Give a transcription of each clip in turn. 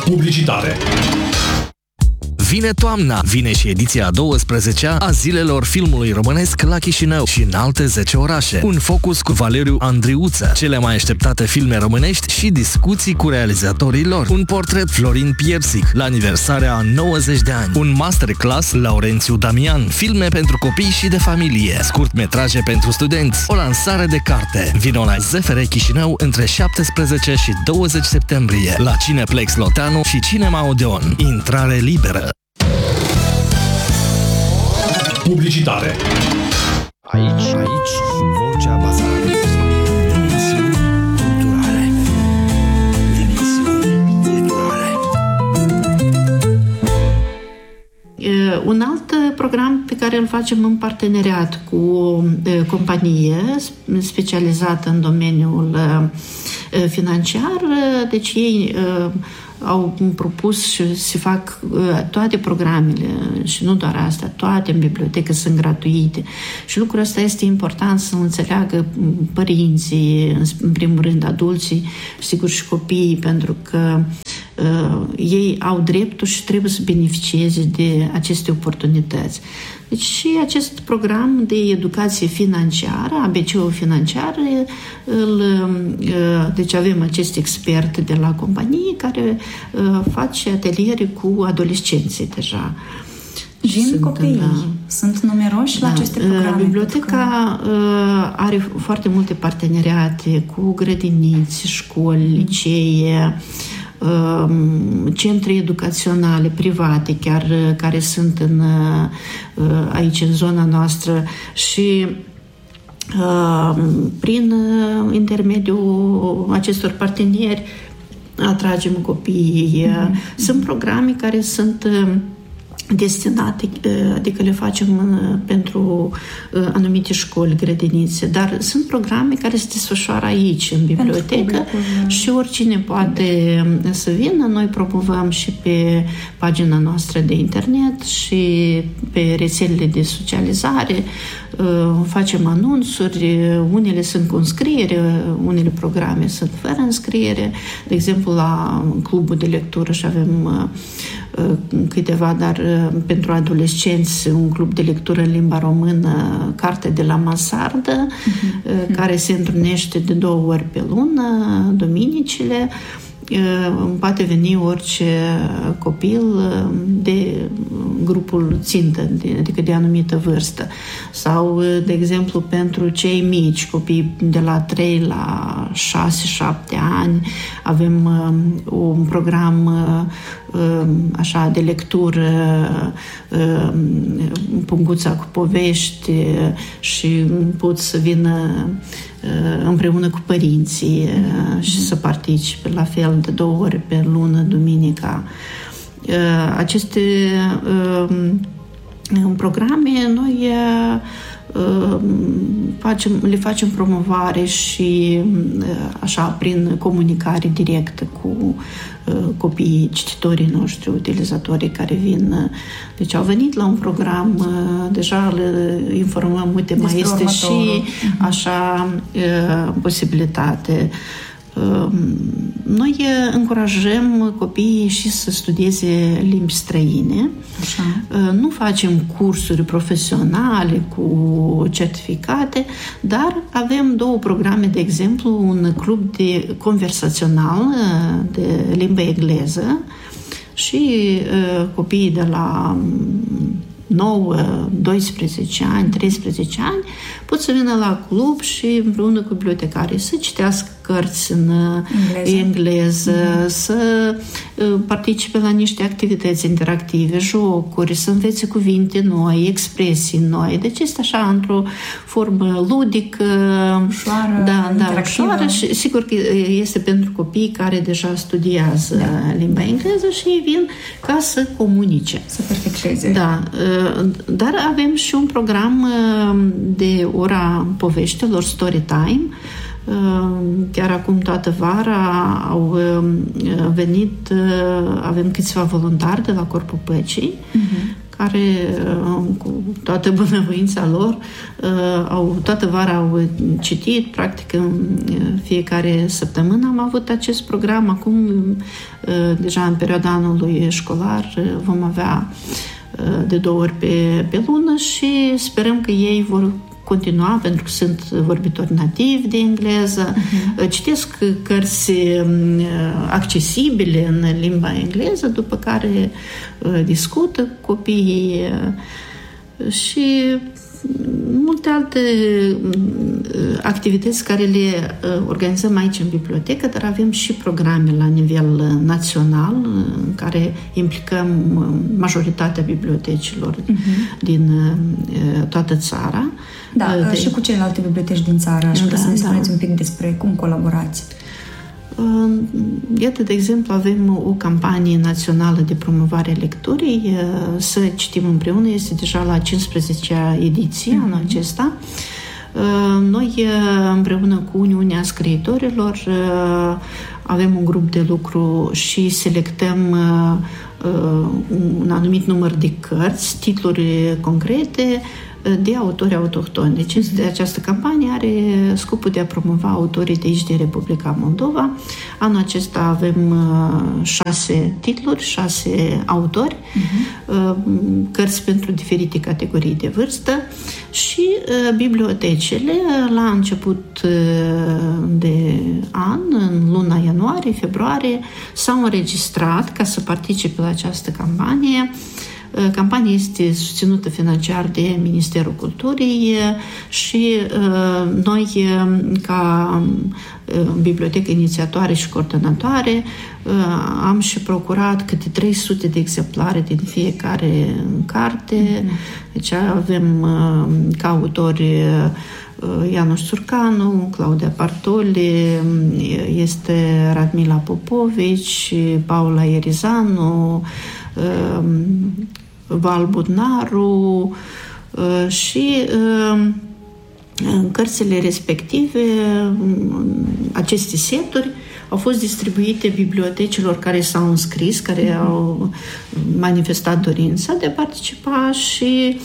Publicitate. Vine toamna, vine și ediția 12-a a Zilelor Filmului Românesc la Chișinău și în alte 10 orașe. Un focus cu Valeriu Andriuță, cele mai așteptate filme românești și discuții cu realizatorii lor. Un portret Florin Piersic, la aniversarea a 90 de ani. Un masterclass Laurențiu Damian, filme pentru copii și de familie, scurtmetraje pentru studenți, o lansare de carte. Vino la ZFR Chișinău între 17 și 20 septembrie, la Cineplex Loteanu și Cinema Odeon. Intrare liberă. Publicitate. Aici, Vocea Bazarului. Emisiuni culturale. Un alt program pe care îl facem în parteneriat cu o companie specializată în domeniul financiar, deci ei au propus și se fac toate programele și nu doar astea, toate în bibliotecă sunt gratuite și lucrul ăsta este important să înțeleagă părinții, în primul rând adulții, sigur și copiii, pentru că ei au dreptul și trebuie să beneficieze de aceste oportunități. Deci și acest program de educație financiară, ABC-ul financiar, deci avem acest expert de la companie care face ateliere cu adolescenții deja. Vin copiii. Sunt numeroși la aceste programe? Biblioteca are foarte multe parteneriate cu grădiniți, școli, licee, centre educaționale private chiar care sunt aici în zona noastră și prin intermediul acestor parteneri atragem copiii. Sunt programe care sunt destinate, adică le facem pentru anumite școli, grădinițe, dar sunt programe care se desfășoară aici, în bibliotecă și oricine poate să vină. Noi promovăm și pe pagina noastră de internet și pe rețelele de socializare, facem anunțuri, unele sunt cu înscriere, unele programe sunt fără înscriere, de exemplu la clubul de lectură și avem câteva, dar pentru adolescenți un club de lectură în limba română, Carte de la Mansardă, care se întrunește de 2 ori pe lună, duminicile. Poate veni orice copil de grupul țintă, adică de anumită vârstă. Sau, de exemplu, pentru cei mici, copii de la 3 la 6-7 ani, avem un program așa de lectură, punguța cu povești și pot să vină împreună cu părinții și să participe la fel de 2 ori pe lună, duminica. Aceste programe noi le facem promovare și așa prin comunicare directă cu copiii, cititorii noștri, utilizatorii care vin. Deci au venit la un program, deja le informăm, uite, mai este și așa posibilitate. Noi încurajăm copiii și să studieze limbi străine. Așa. Nu facem cursuri profesionale cu certificate, dar avem 2 programe, de exemplu, un club de conversațional de limbă engleză și copiii de la 9, 12 ani, 13 ani pot să vină la club și împreună cu bibliotecarii să citească cărți în engleză, să participe la niște activități interactive, jocuri, să învețe cuvinte noi, expresii noi. Deci este așa într-o formă ludică, ușoară și sigur că este pentru copii care deja studiază limba engleză și ei vin ca să comunice. Să perfecteze. Da, dar avem și un program de ora poveștilor, Story Time. Chiar acum toată vara au venit, avem câțiva voluntari de la Corpul Păcii care cu toată bunăvoința lor toată vara au citit, practic în fiecare săptămână am avut acest program. Acum, deja în perioada anului școlar, vom avea de 2 ori pe lună și sperăm că ei vor continua, pentru că sunt vorbitori nativi de engleză, citesc cărți accesibile în limba engleză, după care discută copiii și multe alte activități care le organizăm aici în bibliotecă, dar avem și programe la nivel național în care implicăm majoritatea bibliotecilor din toată țara. Da, și cu celelalte biblioteci din țară. Aș vrea să ne spuneți un pic despre cum colaborați. Iată, de exemplu, avem o campanie națională de promovare a lecturii, Să citim împreună, este deja la 15-a ediție anul acesta. Noi, împreună cu Uniunea Scriitorilor, avem un grup de lucru și selectăm un anumit număr de cărți, titluri concrete, de autori autohtoni. Deci această campanie are scopul de a promova autorii de aici, de Republica Moldova. Anul acesta avem 6 titluri, 6 autori, cărți pentru diferite categorii de vârstă și bibliotecile la început de an, în luna ianuarie, februarie, s-au înregistrat ca să participe la această campanie. Campania este susținută financiar de Ministerul Culturii și noi, ca bibliotecă inițiatoare și coordonatoare, am și procurat câte 300 de exemplare din fiecare carte. Deci avem ca autori Ianuș Țurcanu, Claudia Partoli, este Radmila Popovici, Paula Ierizanu, Val Budnaru și în cărțile respective, aceste seturi au fost distribuite bibliotecilor care s-au înscris, care au manifestat dorința de a participa și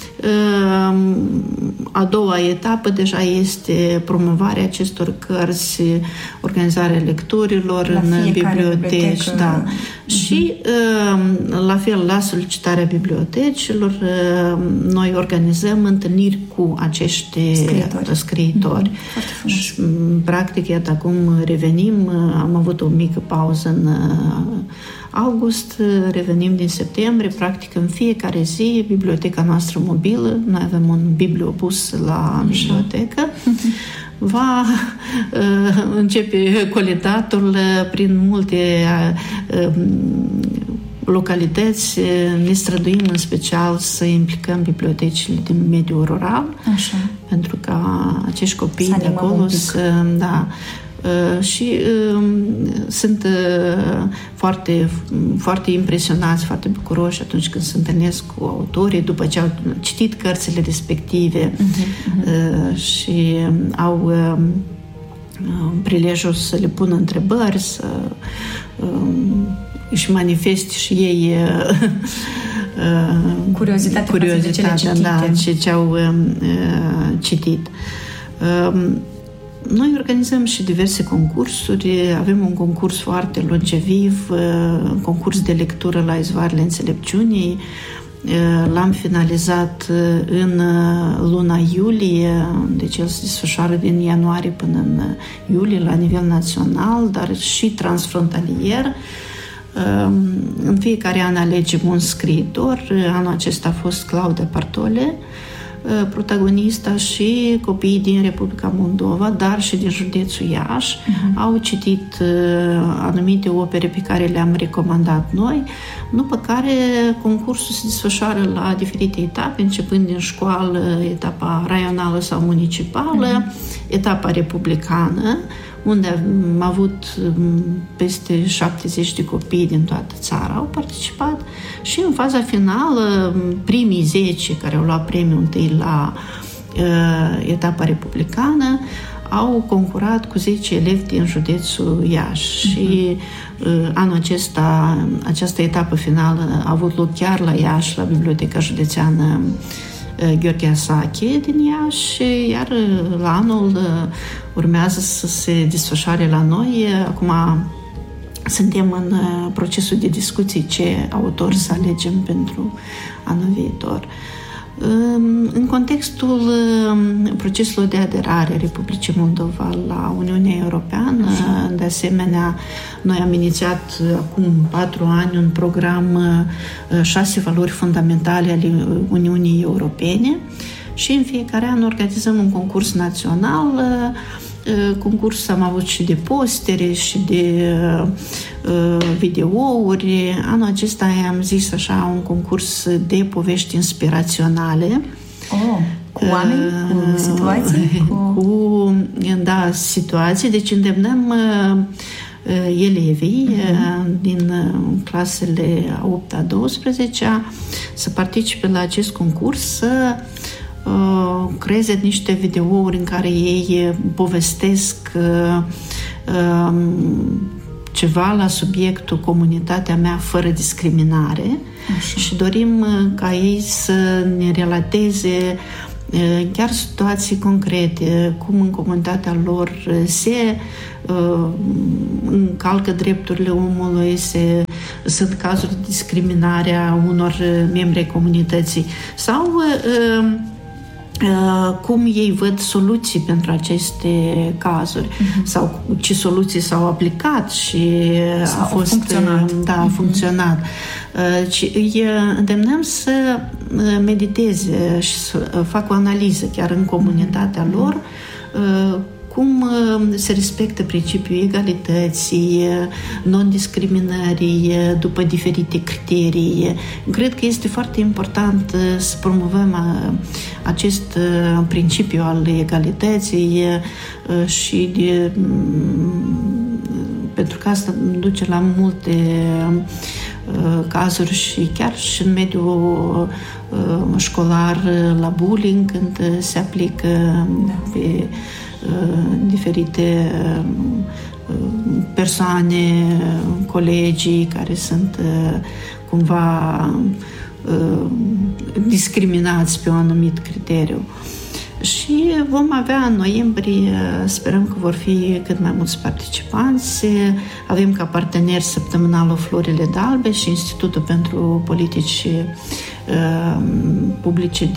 a doua etapă deja este promovarea acestor cărți, organizarea lecturilor în biblioteci. Da. Și la fel, la solicitarea bibliotecilor, noi organizăm întâlniri cu acești scriitori. Și, practic, iată, acum revenim, am avut o mică pauză în august, revenim din septembrie, practic în fiecare zi, biblioteca noastră mobilă, noi avem un bibliobus la bibliotecă, va începe coletatul prin multe localități. Ne străduim în special să implicăm bibliotecile din mediul rural, pentru ca acești copii de acolo să... Da, și sunt foarte, foarte impresionați, foarte bucuroși atunci când se întâlnesc cu autorii după ce au citit cărțile respective și au prilejul să le pună întrebări, să își manifeste și ei curiozitatea, da, ce au citit. Noi organizăm și diverse concursuri. Avem un concurs foarte longeviv, concurs de lectură la izvoarele înțelepciunii. L-am finalizat în luna iulie, deci el se desfășoară din ianuarie până în iulie la nivel național, dar și transfrontalier. În fiecare an alegem un scriitor. Anul acesta a fost Claudia Partoli, protagonista, și copiii din Republica Moldova, dar și din județul Iași, au citit anumite opere pe care le-am recomandat noi, după care concursul se desfășoară la diferite etape, începând din școală, etapa raională sau municipală, etapa republicană, unde am avut peste 70 de copii din toată țara au participat, și în faza finală, primii 10 care au luat premiul întâi la etapa republicană au concurat cu 10 elevi din județul Iași și anul acesta, această etapă finală a avut loc chiar la Iași, la Biblioteca Județeană Gheorghe Asache din Iași, iar la anul urmează să se desfășoare la noi. Acum suntem în procesul de discuții ce autor să alegem pentru anul viitor. În contextul procesului de aderare a Republicii Moldova la Uniunea Europeană, de asemenea, noi am inițiat acum 4 ani un program 6 valori fundamentale ale Uniunii Europene și în fiecare an organizăm un concurs național. Concurs am avut și de postere și de videouri. Anul acesta am zis așa un concurs de povești inspiraționale. Cu oameni, cu situații? Da, situații. Deci îndemnăm elevii din clasele a 8-a, 12-a să participe la acest concurs, să creeze niște videouri în care ei povestesc ceva la subiectul Comunitatea mea fără discriminare. Așa. Și dorim ca ei să ne relateze chiar situații concrete, cum în comunitatea lor se încalcă drepturile omului, sunt cazuri de discriminare a unor membri ai comunității sau cum ei văd soluții pentru aceste cazuri sau ce soluții s-au aplicat și a fost funcționat. A funcționat. Îi îndemnăm să mediteze și să facă o analiză chiar în comunitatea lor, cum se respectă principiul egalității, non-discriminării după diferite criterii. Cred că este foarte important să promovăm acest principiu al egalității și pentru că asta duce la multe cazuri și chiar și în mediul școlar la bullying, când se aplică pe diferite persoane, colegii care sunt cumva discriminați pe un anumit criteriu. Și vom avea în noiembrie, sperăm că vor fi cât mai mulți participanți. Avem ca parteneri săptămânalul Florile d'Albe și Institutul pentru Politici Publice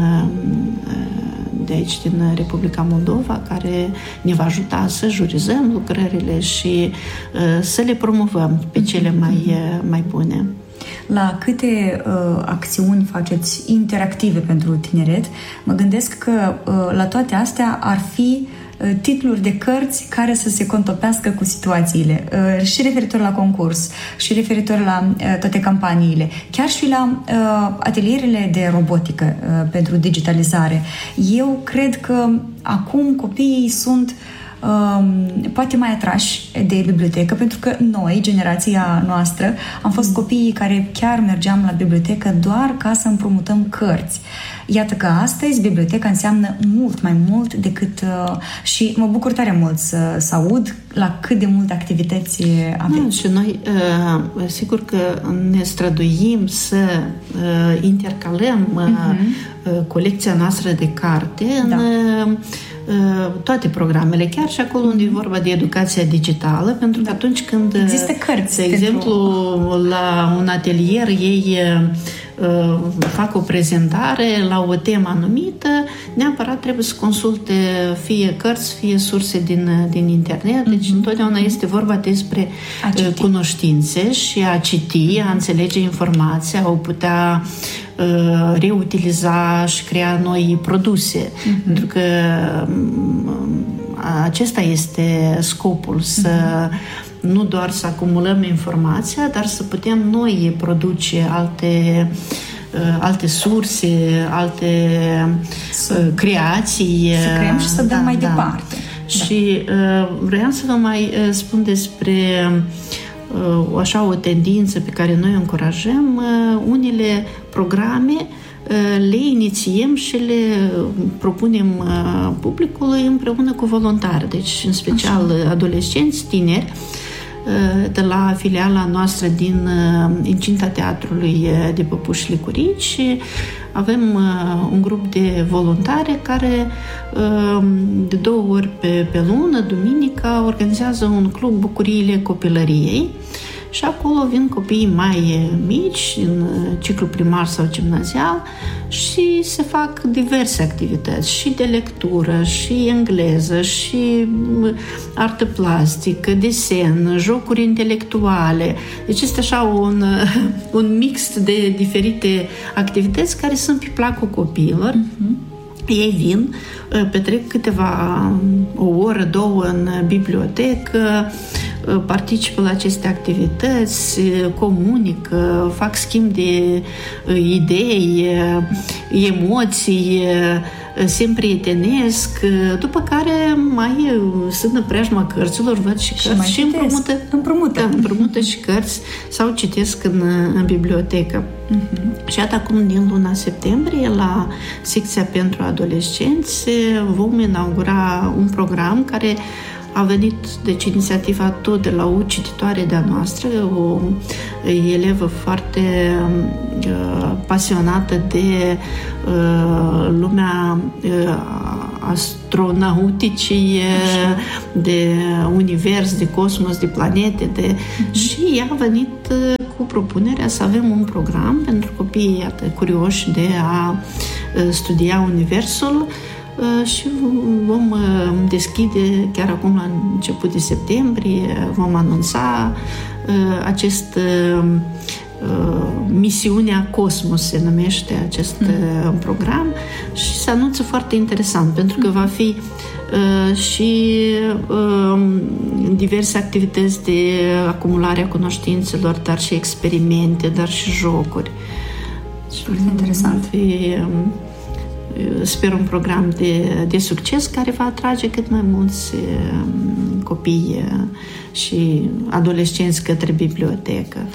de aici, din Republica Moldova, care ne va ajuta să jurizăm lucrările și să le promovăm pe cele mai bune. La câte acțiuni faceți interactive pentru tineret? Mă gândesc că la toate astea ar fi titluri de cărți care să se contopească cu situațiile, și referitor la concurs, și referitor la toate campaniile, chiar și la atelierele de robotică pentru digitalizare. Eu cred că acum copiii sunt poate mai atrași de bibliotecă, pentru că noi, generația noastră, am fost copiii care chiar mergeam la bibliotecă doar ca să împrumutăm cărți. Iată că astăzi biblioteca înseamnă mult mai mult decât și mă bucur tare mult să aud la cât de multe activități aveți. Și noi sigur că ne străduim să intercalăm colecția noastră de carte în toate programele, chiar și acolo unde e vorba de educația digitală, pentru că atunci când există cărți, de exemplu, la un atelier ei fac o prezentare la o temă anumită, neapărat trebuie să consulte fie cărți, fie surse din internet. Deci întotdeauna este vorba despre cunoștințe și a citi, a înțelege informația, a o putea reutiliza și crea noi produse. Pentru că acesta este scopul, să nu doar să acumulăm informația, dar să putem noi produce alte surse, alte creații. Să creăm și să dăm mai departe. Și vreau să vă mai spun despre o tendință pe care noi o încurajăm. Unele programe le inițiem și le propunem publicului împreună cu voluntari, deci în special adolescenți, tineri, de la filiala noastră din incinta Teatrului de Păpuși Licurici. Avem un grup de voluntari care de 2 ori pe lună, duminica, organizează un club Bucuriile Copilăriei și acolo vin copiii mai mici, în ciclu primar sau gimnazial, și se fac diverse activități, și de lectură, și engleză, și artă plastică, desen, jocuri intelectuale. Deci este așa un mix de diferite activități care sunt pe placul copiilor. Ei vin, petrec o oră, 2 în bibliotecă, participă la aceste activități, comunică, fac schimb de idei, emoții, se împrietenesc, după care mai sână preajma cărților, văd și cărți și împrumută și cărți sau citesc în bibliotecă. Și iată acum din luna septembrie la secția pentru adolescenți vom inaugura un program care a venit, deci, inițiativa tot de la o cititoare de-a noastră, o elevă foarte pasionată de lumea astronauticii, de univers, de cosmos, de planete, și ea a venit cu propunerea să avem un program pentru copii, iată, curioși de a studia universul. Și vom deschide chiar acum la început de septembrie, vom anunța acest Misiunea Cosmos se numește acest program și se anunță foarte interesant pentru că va fi și diverse activități de acumulare a cunoștințelor, dar și experimente, dar și jocuri. Foarte interesant. Sper un program de succes care va atrage cât mai mulți copii și adolescenți către bibliotecă.